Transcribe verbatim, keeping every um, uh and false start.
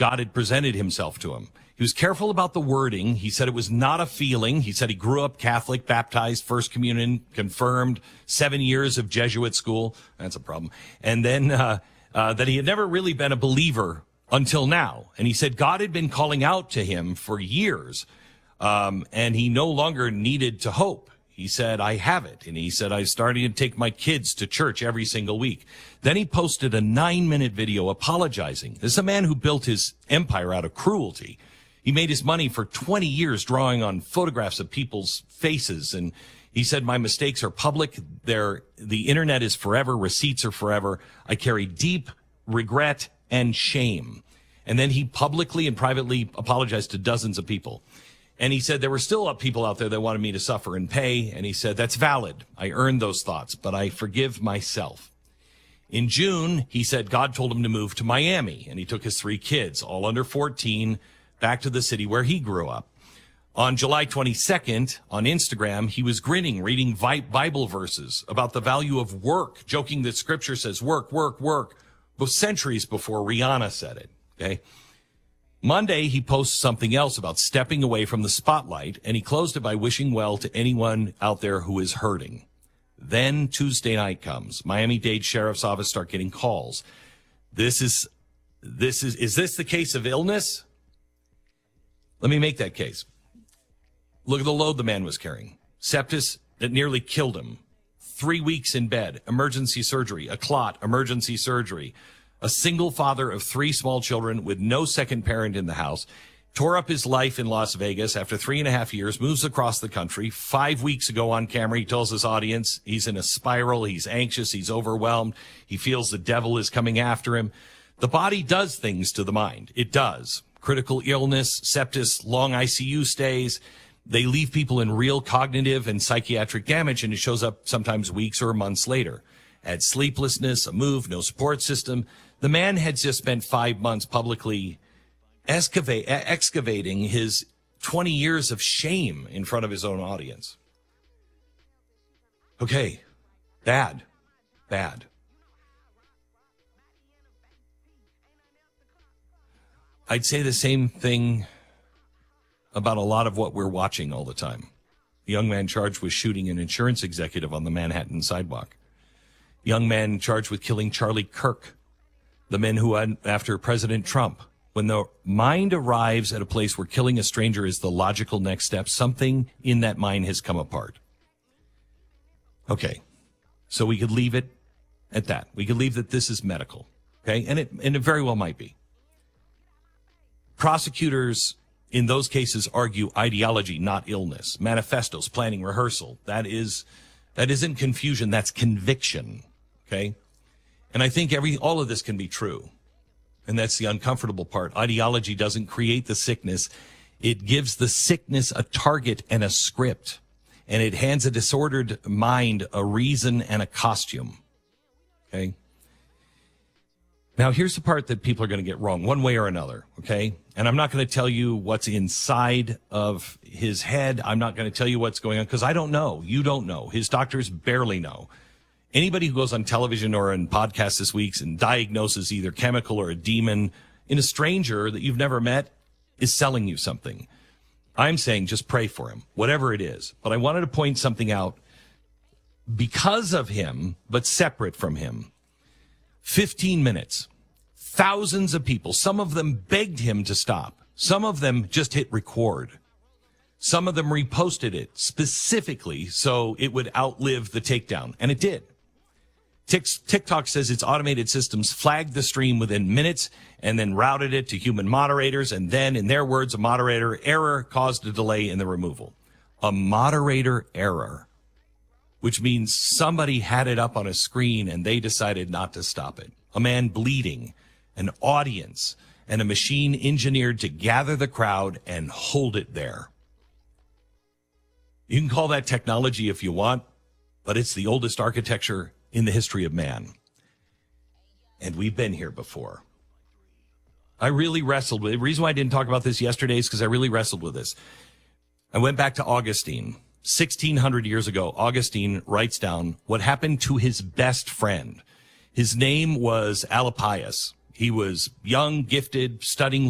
God had presented himself to him. He was careful about the wording. He said it was not a feeling. He said he grew up Catholic, baptized, First Communion, confirmed, seven years of Jesuit school. That's a problem. And then uh, uh, that he had never really been a believer until now. And he said God had been calling out to him for years, um, and he no longer needed to hope. He said, I have it. And he said, I'm starting to take my kids to church every single week. Then he posted a nine-minute video apologizing. This is a man who built his empire out of cruelty. He made his money for twenty years drawing on photographs of people's faces. And he said, my mistakes are public. They're, the internet is forever. Receipts are forever. I carry deep regret and shame. And then he publicly and privately apologized to dozens of people. And he said there were still people out there that wanted me to suffer and pay. And he said, that's valid. I earned those thoughts, but I forgive myself. In June, he said God told him to move to Miami. And he took his three kids, all under fourteen, back to the city where he grew up. On July twenty-second, on Instagram, he was grinning, reading Bible verses about the value of work, joking that scripture says work, work, work, but centuries before Rihanna said it. Okay. Monday, he posts something else about stepping away from the spotlight, and he closed it by wishing well to anyone out there who is hurting. Then Tuesday night comes. Miami-Dade Sheriff's Office start getting calls. This is, this is, is this the case of illness? Let me make that case. Look at the load the man was carrying. Sepsis that nearly killed him. Three weeks in bed, emergency surgery, a clot, emergency surgery. A single father of three small children with no second parent in the house. Tore up his life in Las Vegas after three and a half years, moves across the country. Five weeks ago on camera, he tells his audience he's in a spiral, he's anxious, he's overwhelmed. He feels the devil is coming after him. The body does things to the mind. It does. Critical illness, sepsis, long I C U stays. They leave people in real cognitive and psychiatric damage, and it shows up sometimes weeks or months later. Add sleeplessness, a move, no support system. The man had just spent five months publicly excavate, excavating his twenty years of shame in front of his own audience. Okay, bad, bad. I'd say the same thing about a lot of what we're watching all the time. A young man charged with shooting an insurance executive on the Manhattan sidewalk. Young man charged with killing Charlie Kirk. The men who had after President Trump. When the mind arrives at a place where killing a stranger is the logical next step, something in that mind has come apart. Okay, so we could leave it at that. We could leave that this is medical, okay? And it, and it very well might be. Prosecutors in those cases argue ideology, not illness. Manifestos, planning, rehearsal. That is, that isn't confusion, that's conviction, okay? And I think every all of this can be true. And that's the uncomfortable part. Ideology doesn't create the sickness. It gives the sickness a target and a script. And it hands a disordered mind a reason and a costume. Okay? Now, here's the part that people are going to get wrong, one way or another, okay? And I'm not going to tell you what's inside of his head. I'm not going to tell you what's going on, because I don't know. You don't know. His doctors barely know. Anybody who goes on television or in podcasts this week and diagnoses either chemical or a demon in a stranger that you've never met is selling you something. I'm saying just pray for him, whatever it is. But I wanted to point something out because of him, but separate from him. fifteen minutes, thousands of people, some of them begged him to stop. Some of them just hit record. Some of them reposted it specifically so it would outlive the takedown, and it did. TikTok says its automated systems flagged the stream within minutes and then routed it to human moderators. And then, in their words, a moderator error caused a delay in the removal. A moderator error, which means somebody had it up on a screen and they decided not to stop it. A man bleeding, an audience, and a machine engineered to gather the crowd and hold it there. You can call that technology if you want, but it's the oldest architecture in the history of man. And we've been here before. I really wrestled with it. The reason why I didn't talk about this yesterday is because I really wrestled with this. I went back to Augustine. sixteen hundred years ago, Augustine writes down what happened to his best friend. His name was Alypius. He was young, gifted, studying